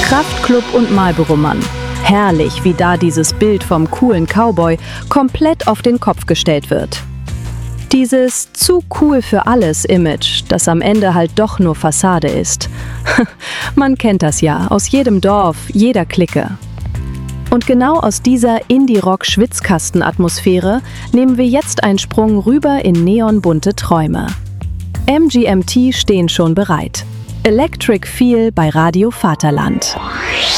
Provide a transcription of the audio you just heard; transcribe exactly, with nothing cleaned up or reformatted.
Kraftklub und Marlboro-Mann. Herrlich, wie da dieses Bild vom coolen Cowboy komplett auf den Kopf gestellt wird. Dieses zu cool für alles Image, das am Ende halt doch nur Fassade ist. Man kennt das ja aus jedem Dorf, jeder Clique. Und genau aus dieser Indie-Rock-Schwitzkasten-Atmosphäre nehmen wir jetzt einen Sprung rüber in neonbunte Träume. M G M T stehen schon bereit. Electric Feel bei Radio Vaterland.